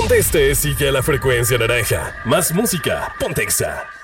Del este sigue a la frecuencia naranja. Más música, Pontexa.